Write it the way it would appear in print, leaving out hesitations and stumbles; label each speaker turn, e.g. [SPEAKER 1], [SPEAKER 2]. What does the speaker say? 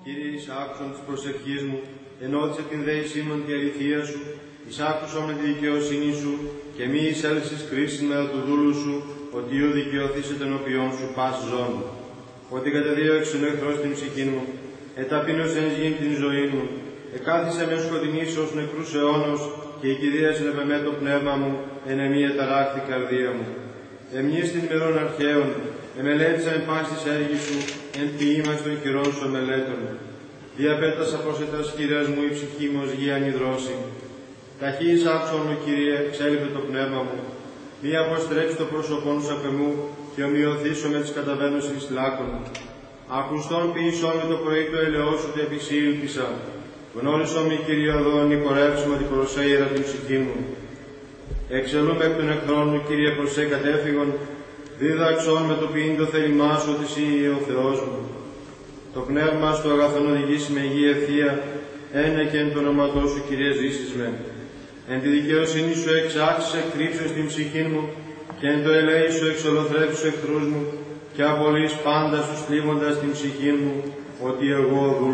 [SPEAKER 1] Κύριε, εισάκουσον της προσευχής μου, ενώτισε την δέησή μου τη αληθεία σου, εισάκουσον με τη δικαιοσύνη σου, και μη εισέλθεις κρίσεις μετά του δούλου σου, ότι ο δικαιωθείς ενώπιον σου πάση ζώνη. Ότι κατεδίωξεν ο εχθρός την ψυχή μου, εταπείνωσεν γιν την ζωή μου, εκάθισε με σκοτεινής ως νεκρούς αιώνος, και η κυρία συνεπεμέ το πνεύμα μου, εν εμή εταράχθη καρδία μου. Εμνείς την ημερών αρχαίων, εμελέτησα εν πάση της έργης σου, εν ποιήμας των χειρών σου εμελέτων. Διαπέτασα προς ετάς χειρές μου η ψυχή μου ως γη ανιδρώση. Ταχύς άκουσον μου, Κύριε, εξέλιπε το πνεύμα μου. Μη αποστρέψει το πρόσωπόν σου απ' εμού, και ομοιωθήσω με τις καταβαίνωσης λάκων. Ακουστόν ποιησόν με το πρωί το ελαιό σου και επισήλπισα. Γνώρισον μη, Κύριε οδόν, υπορεύσουμε ότι προσέειρα την ψυχή μου. Εξελούμε εκ των εχθρών μου, Κύριε, προσέ κατέφυγον. Δίδαξον με το ποιήν το θέλημά σου ότι εσύ ο Θεός μου. Το πνεύμα στο αγαθόν οδηγήσει με υγεία ευθεία, ένα και εν το όνοματό σου, Κύριε, ζήσεις με. Εν τη δικαιοσύνη σου εξάξεις εκρύψεις την ψυχή μου, και εν το ελέη σου εξολοθρέψεις εχθρούς μου, και απολύεις πάντα σου θλίβοντας την ψυχή μου, ότι εγώ